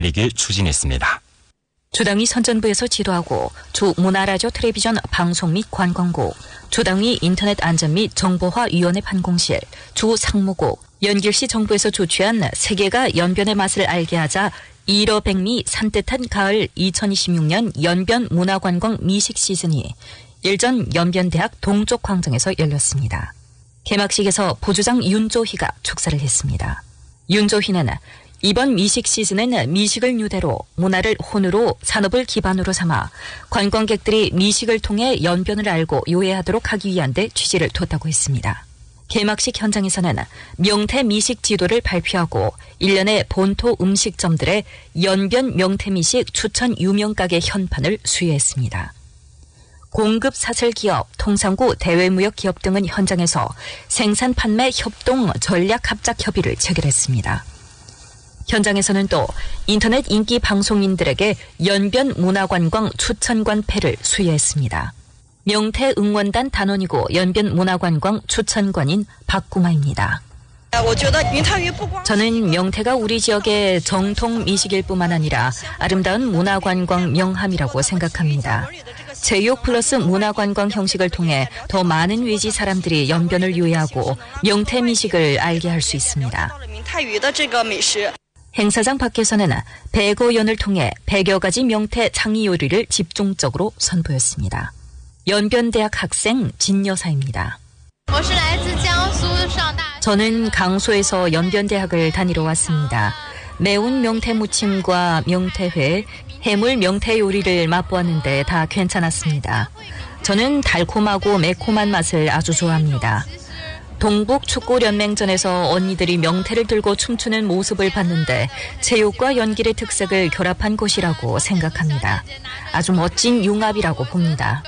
리기 추진했습니다. 주당위 선전부에서 지도하고 주 문화라디오 텔레비전 방송 및 관광국, 주당위 인터넷 안전 및 정보화위원회 판공실, 주 상무국, 연길시 정부에서 조치한 세계가 연변의 맛을 알게 하자 일어백미 산뜻한 가을 2026년 연변 문화관광 미식 시즌이 일전 연변대학 동쪽 광장에서 열렸습니다. 개막식에서 부주장 윤조희가 축사를 했습니다. 윤조희는 이번 미식 시즌은 미식을 유대로 문화를 혼으로 산업을 기반으로 삼아 관광객들이 미식을 통해 연변을 알고 요해하도록 하기 위한 데 취지를 뒀다고 했습니다. 개막식 현장에서는 명태 미식 지도를 발표하고 일련의 본토 음식점들의 연변 명태 미식 추천 유명가게 현판을 수여했습니다. 공급 사슬 기업, 통상구 대외무역 기업 등은 현장에서 생산 판매 협동 전략 합작 협의를 체결했습니다. 현장에서는 또 인터넷 인기 방송인들에게 연변 문화관광 추천관패를 수여했습니다. 명태 응원단 단원이고 연변 문화관광 추천관인 박구마입니다. 저는 명태가 우리 지역의 정통 미식일 뿐만 아니라 아름다운 문화관광 명함이라고 생각합니다. 제육 플러스 문화관광 형식을 통해 더 많은 외지 사람들이 연변을 유해하고 명태 미식을 알게 할 수 있습니다. 행사장 밖에서는 100여연을 통해 100여 가지 명태 창의 요리를 집중적으로 선보였습니다. 연변대학 학생 진여사입니다. 저는 강소에서 연변대학을 다니러 왔습니다. 매운 명태 무침과 명태회, 해물 명태 요리를 맛보았는데 다 괜찮았습니다. 저는 달콤하고 매콤한 맛을 아주 좋아합니다. 동북축구연맹전에서 언니들이 명태를 들고 춤추는 모습을 봤는데 체육과 연길의 특색을 결합한 곳이라고 생각합니다. 아주 멋진 융합이라고 봅니다.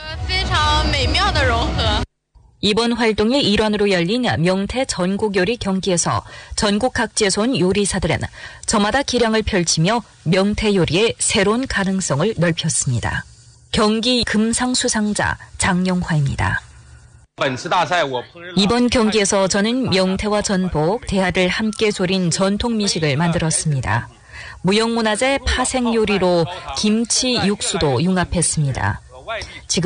이번 활동의 일환으로 열린 명태 전국요리 경기에서 전국 각지에서 온 요리사들은 저마다 기량을 펼치며 명태 요리의 새로운 가능성을 넓혔습니다. 경기 금상수상자 장영화입니다. 이번 경기에서 저는 명태와 전복, 대하를 함께 조린 전통 미식을 만들었습니다. 무형문화재 파생 요리로 김치 육수도 융합했습니다. 지금